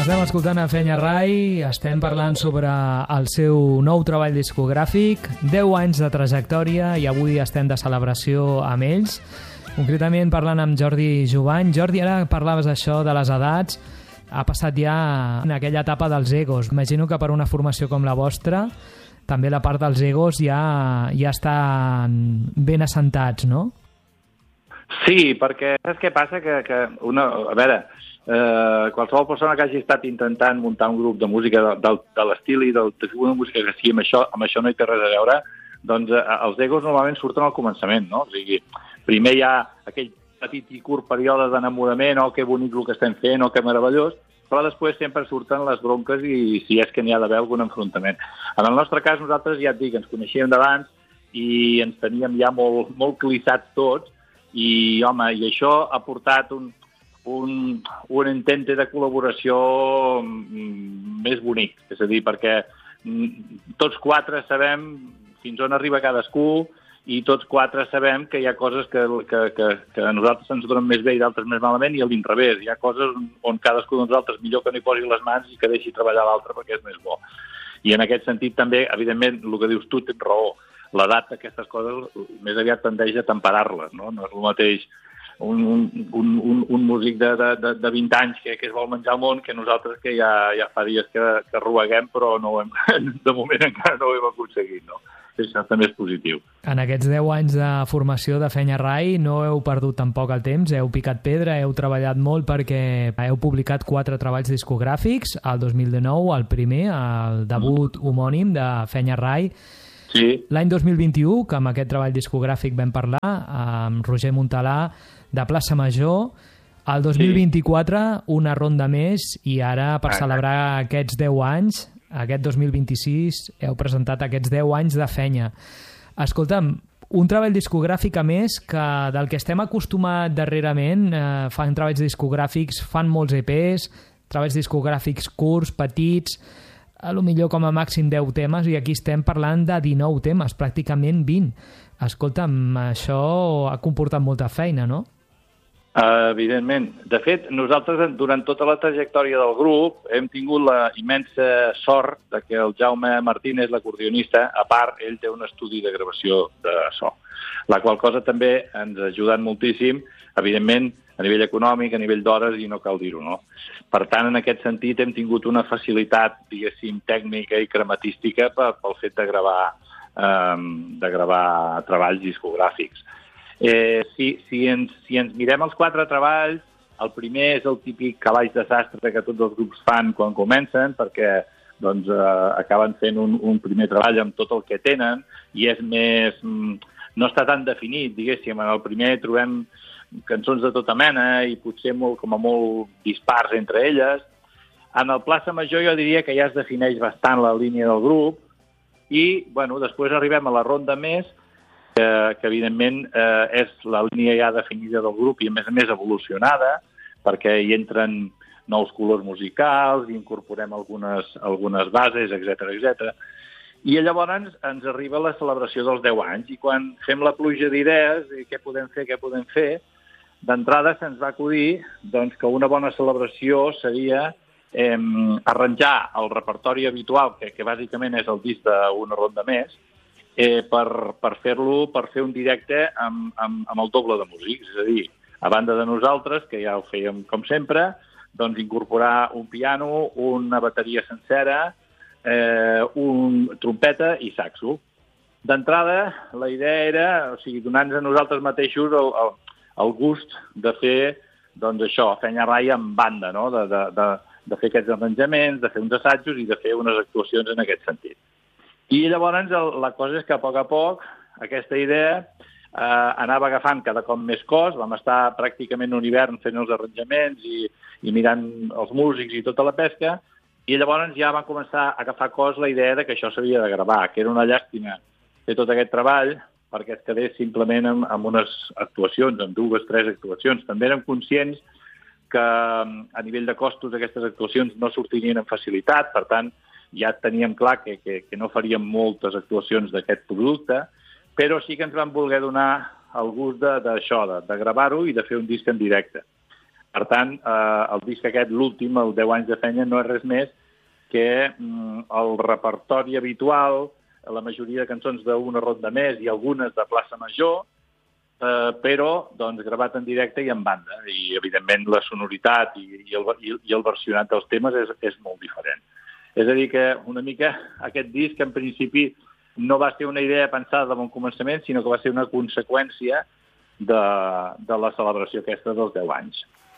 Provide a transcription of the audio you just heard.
Estem escoltant a Fenya Rai, estem parlant sobre el seu nou treball discogràfic, 10 anys de trajectòria i avui estem de celebració amb ells. Concretament parlant amb Jordi Jovany. Jordi, ara parlaves això de les edats, ha passat ja en aquella etapa dels egos. Imagino que per una formació com la vostra, també la part dels egos ja estan ben assentats, no? Sí, perquè saps què passa? A veure, qualsevol persona que hagi estat intentant muntar un grup de música de l'estil i del tipus de música que sigui, amb això no hi té res a veure, doncs els egos normalment surten al començament, no? O sigui, primer hi ha aquell petit i curt període d'enamorament, que bonic el que estem fent, que meravellós, però després sempre surten les bronques i si és que n'hi ha d'haver algun enfrontament. En el nostre cas, nosaltres ja et dic, ens coneixíem d'abans i ens teníem ja molt clissats tots i, home, i això ha portat un intent de col·laboració més bonic, és a dir, perquè tots quatre sabem fins on arriba cadascú i tots quatre sabem que hi ha coses que a nosaltres ens donen més bé i d'altres més malament i a l'inrevés. Hi ha coses on cadascú de nosaltres millor que no hi posi les mans i que deixi treballar l'altre perquè és més bo. I en aquest sentit també, evidentment, el que dius tu tens raó. L'edat d'aquestes coses més aviat tendeix a temperar-les, no? No és el mateix un músic de 20 anys que es vol menjar el món que nosaltres que ja fa dies que roeguem, però de moment encara no ho hem aconseguit, no? Això també és positiu. En aquests 10 anys de formació de Fenya Rai no heu perdut tampoc el temps, heu picat pedra, heu treballat molt perquè heu publicat 4 treballs discogràfics, el 2019, el primer, el debut homònim de Fenya Rai. Sí. L'any 2021, que amb aquest treball discogràfic vam parlar, amb Roger Montalà, de Plaça Major, el 2024 una ronda més i ara per celebrar aquests 10 anys, aquest 2026 heu presentat aquests 10 anys de Fenya. Escolta'm, un treball discogràfic a més que del que estem acostumats darrerament, fan treballs discogràfics, fan molts EPs, treballs discogràfics curts, petits, a lo millor com a màxim 10 temes i aquí estem parlant de 19 temes, pràcticament 20. Escolta'm, això ha comportat molta feina, no? Evidentment. De fet, nosaltres durant tota la trajectòria del grup hem tingut la immensa sort de que el Jaume Martínez, l'acordionista, a part, ell té un estudi de gravació de so, la qual cosa també ens ha ajudat moltíssim, evidentment, a nivell econòmic, a nivell d'hores, i no cal dir-ho, no? Per tant, en aquest sentit, hem tingut una facilitat, diguéssim, tècnica i crematística pel fet de gravar treballs discogràfics. Si ens mirem els 4 treballs, el primer és el típic calaix de sastre que tots els grups fan quan comencen, perquè doncs, acaben fent un primer treball amb tot el que tenen i és més... no està tan definit, diguéssim. En el primer trobem cançons de tota mena i potser com a molt dispars entre elles. En el Plaça Major jo diria que ja es defineix bastant la línia del grup i, bueno, després arribem a la ronda més, que evidentment és la línia ja definida del grup i a més evolucionada, perquè hi entren nous colors musicals, i incorporem algunes bases, etc. I llavors ens arriba la celebració dels 10 anys i quan fem la pluja d'idees i què podem fer, d'entrada se'ns va acudir doncs, que una bona celebració seria arranjar el repertori habitual, que bàsicament és el disc d'una ronda més, per fer un directe amb el doble de músics. És a dir, a banda de nosaltres, que ja ho fèiem com sempre, doncs incorporar un piano, una bateria sencera, un trompeta i saxo. D'entrada, la idea era, donar-nos a nosaltres mateixos el gust de fer, doncs això, Fenya Rai en banda, no? De fer aquests arranjaments, de fer uns assajos i de fer unes actuacions en aquest sentit. I llavors la cosa és que a poc aquesta idea anava agafant cada cop més cos, vam estar pràcticament un hivern fent els arranjaments i mirant els músics i tota la pesca, i llavors ja va començar a agafar cos la idea de que això s'havia de gravar, que era una llàstima fer tot aquest treball perquè es quedés simplement amb unes actuacions, amb 2 o 3 actuacions. També érem conscients que a nivell de costos aquestes actuacions no sortirien amb facilitat, per tant, ja teníem clar que no faríem moltes actuacions d'aquest producte, però sí que ens van voler donar el gust d'això, de gravar-ho i de fer un disc en directe. Per tant, el disc aquest, l'últim, el 10 anys de fenya, no és res més que el repertori habitual, la majoria de cançons d'una ronda més i algunes de plaça major, però doncs, gravat en directe i en banda. I, evidentment, la sonoritat i el versionat dels temes és molt diferent. És a dir, que una mica aquest disc, en principi, no va ser una idea pensada de bon començament, sinó que va ser una conseqüència de la celebració aquesta dels 10 anys.